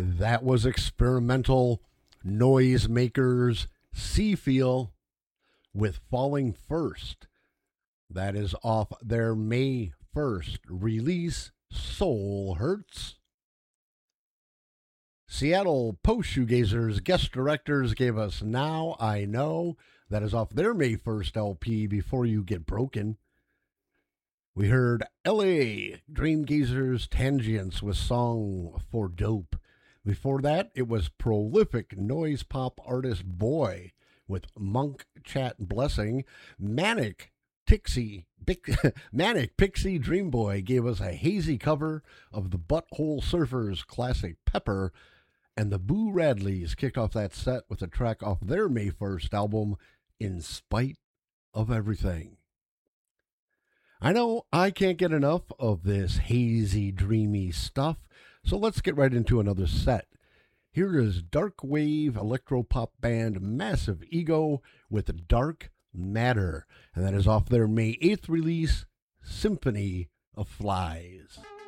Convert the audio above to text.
That was experimental noisemakers Seafeel with Falling First. That is off their May 1st release, Soul Hurts. Seattle Post Shoegazers guest directors gave us Now I Know. That is off their May 1st LP, Before You Get Broken. We heard LA Dreamgazers Tangents with Song for Dope. Before that, it was prolific noise pop artist Boy with Monk Chat Blessing. Manic Pixie Dream Boy gave us a hazy cover of the Butthole Surfers classic Pepper. And the Boo Radleys kicked off that set with a track off their May 1st album, In Spite of Everything. I know I can't get enough of this hazy, dreamy stuff, so let's get right into another set. Here is dark wave electropop band Massive Ego with Dark Matter, and that is off their May 8th release, Symphony of Flies.